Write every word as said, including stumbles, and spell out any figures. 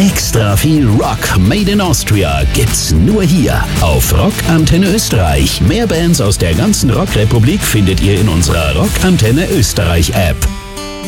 Extra viel Rock Made in Austria gibt's nur hier auf Rock Antenne Österreich. Mehr Bands aus der ganzen Rockrepublik findet ihr in unserer Rock Antenne Österreich App.